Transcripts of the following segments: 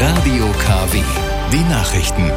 Radio KW, die Nachrichten.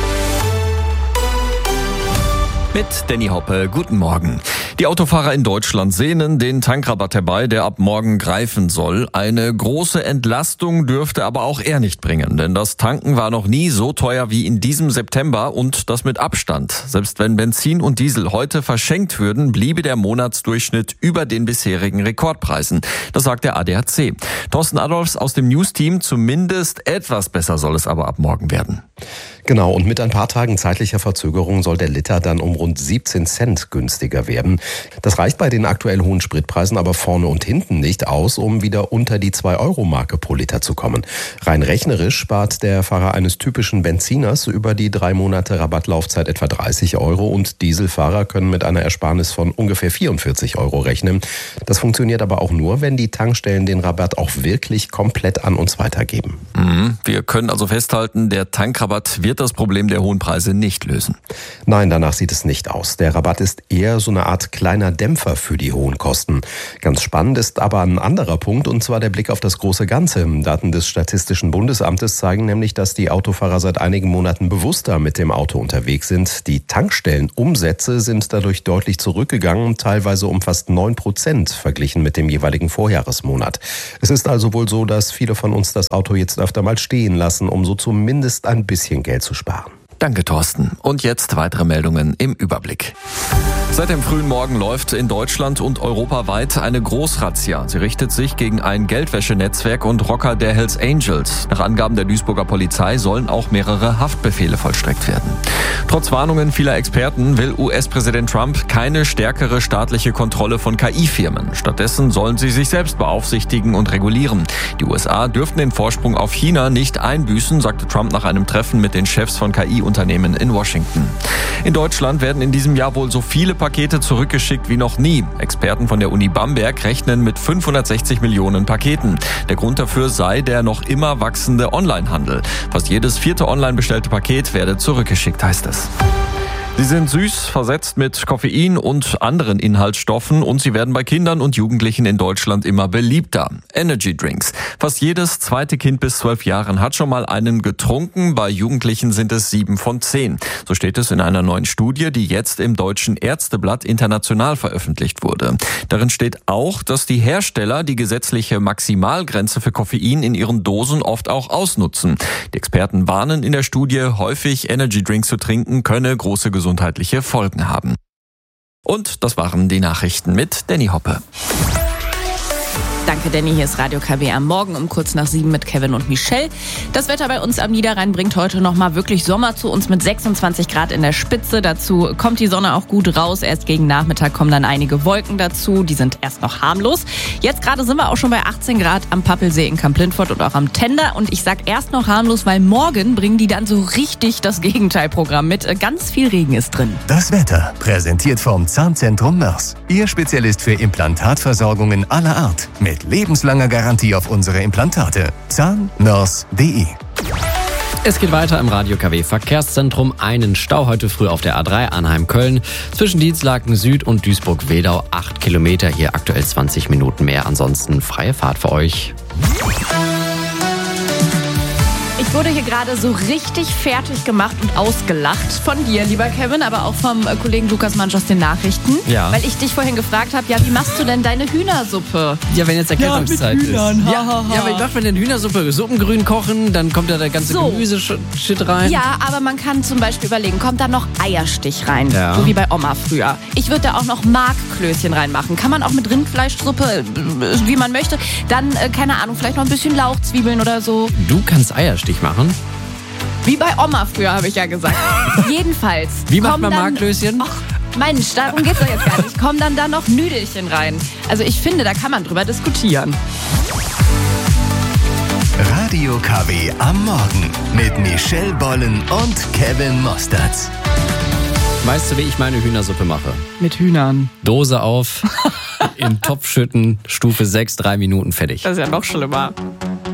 Mit Danny Hoppe, guten Morgen. Die Autofahrer in Deutschland sehnen den Tankrabatt herbei, der ab morgen greifen soll. Eine große Entlastung dürfte aber auch er nicht bringen, denn das Tanken war noch nie so teuer wie in diesem September und das mit Abstand. Selbst wenn Benzin und Diesel heute verschenkt würden, bliebe der Monatsdurchschnitt über den bisherigen Rekordpreisen. Das sagt der ADAC. Thorsten Adolfs aus dem News-Team, zumindest etwas besser soll es aber ab morgen werden. Genau, und mit ein paar Tagen zeitlicher Verzögerung soll der Liter dann um rund 17 Cent günstiger werden. Das reicht bei den aktuell hohen Spritpreisen aber vorne und hinten nicht aus, um wieder unter die 2-Euro-Marke pro Liter zu kommen. Rein rechnerisch spart der Fahrer eines typischen Benziners über die 3 Monate Rabattlaufzeit etwa 30 Euro und Dieselfahrer können mit einer Ersparnis von ungefähr 44 Euro rechnen. Das funktioniert aber auch nur, wenn die Tankstellen den Rabatt auch wirklich komplett an uns weitergeben. Wir können also festhalten, der Tankrabatt wird das Problem der hohen Preise nicht lösen. Nein, danach sieht es nicht aus. Der Rabatt ist eher so eine Art kleiner Dämpfer für die hohen Kosten. Ganz spannend ist aber ein anderer Punkt, und zwar der Blick auf das große Ganze. Daten des Statistischen Bundesamtes zeigen nämlich, dass die Autofahrer seit einigen Monaten bewusster mit dem Auto unterwegs sind. Die Tankstellenumsätze sind dadurch deutlich zurückgegangen, teilweise um fast 9% verglichen mit dem jeweiligen Vorjahresmonat. Es ist also wohl so, dass viele von uns das Auto jetzt öfter mal stehen lassen, um so zumindest ein bisschen Geld zu sparen. Danke, Thorsten. Und jetzt weitere Meldungen im Überblick. Seit dem frühen Morgen läuft in Deutschland und europaweit eine Großrazzia. Sie richtet sich gegen ein Geldwäschenetzwerk und Rocker der Hells Angels. Nach Angaben der Duisburger Polizei sollen auch mehrere Haftbefehle vollstreckt werden. Trotz Warnungen vieler Experten will US-Präsident Trump keine stärkere staatliche Kontrolle von KI-Firmen. Stattdessen sollen sie sich selbst beaufsichtigen und regulieren. Die USA dürften den Vorsprung auf China nicht einbüßen, sagte Trump nach einem Treffen mit den Chefs von KI-Unternehmen in Washington. In Deutschland werden in diesem Jahr wohl so viele Pakete zurückgeschickt wie noch nie. Experten von der Uni Bamberg rechnen mit 560 Millionen Paketen. Der Grund dafür sei der noch immer wachsende Onlinehandel. Fast jedes 4. online bestellte Paket werde zurückgeschickt, heißt es. Sie sind süß, versetzt mit Koffein und anderen Inhaltsstoffen und sie werden bei Kindern und Jugendlichen in Deutschland immer beliebter. Energy Drinks. Fast jedes zweite Kind bis 12 Jahren hat schon mal einen getrunken. Bei Jugendlichen sind es 7 von 10. So steht es in einer neuen Studie, die jetzt im Deutschen Ärzteblatt international veröffentlicht wurde. Darin steht auch, dass die Hersteller die gesetzliche Maximalgrenze für Koffein in ihren Dosen oft auch ausnutzen. Die Experten warnen in der Studie, häufig Energy Drinks zu trinken könne große gesundheitliche Folgen haben. Und das waren die Nachrichten mit Danny Hoppe. Danke, Danny. Hier ist Radio KW am Morgen um kurz nach 7 mit Kevin und Michelle. Das Wetter bei uns am Niederrhein bringt heute nochmal wirklich Sommer zu uns mit 26 Grad in der Spitze. Dazu kommt die Sonne auch gut raus. Erst gegen Nachmittag kommen dann einige Wolken dazu. Die sind erst noch harmlos. Jetzt gerade sind wir auch schon bei 18 Grad am Pappelsee in Kamp-Lintfort und auch am Tender. Und ich sag erst noch harmlos, weil morgen bringen die dann so richtig das Gegenteilprogramm mit. Ganz viel Regen ist drin. Das Wetter, präsentiert vom Zahnzentrum Mörs. Ihr Spezialist für Implantatversorgungen aller Art. Mit lebenslanger Garantie auf unsere Implantate. zahnmörs.de. Es geht weiter im Radio KW Verkehrszentrum. Einen Stau heute früh auf der A3 Arnheim-Köln. Zwischen Dienstlaken Süd und Duisburg-Wedau 8 Kilometer. Hier aktuell 20 Minuten mehr. Ansonsten freie Fahrt für euch. Ich wurde hier gerade so richtig fertig gemacht und ausgelacht von dir, lieber Kevin, aber auch vom Kollegen Lukas Mansch aus den Nachrichten. Ja. Weil ich dich vorhin gefragt habe, ja, wie machst du denn deine Hühnersuppe? Ja, wenn jetzt Erkältungszeit ist. Ja, aber ich mache mir eine Hühnersuppe, Suppengrün kochen, dann kommt da der ganze Gemüse-Shit rein. Ja, aber man kann zum Beispiel überlegen, kommt da noch Eierstich rein, Ja. so wie bei Oma früher. Ich würde da auch noch Markklößchen reinmachen. Kann man auch mit Rindfleischsuppe, wie man möchte. Dann, keine Ahnung, vielleicht noch ein bisschen Lauchzwiebeln oder so. Du kannst Eierstich machen. Wie bei Oma früher, habe ich ja gesagt. Jedenfalls. Wie macht kommen man dann- Markklößchen? Ach, Mensch, darum geht's doch jetzt gar nicht. Kommen dann da noch Nüdelchen rein. Also ich finde, da kann man drüber diskutieren. Radio KW am Morgen mit Michelle Bollen und Kevin Mostertz. Weißt du, wie ich meine Hühnersuppe mache? Mit Hühnern. Dose auf, in den Topf schütten, Stufe 6, 3 Minuten, fertig. Das ist ja noch schlimmer.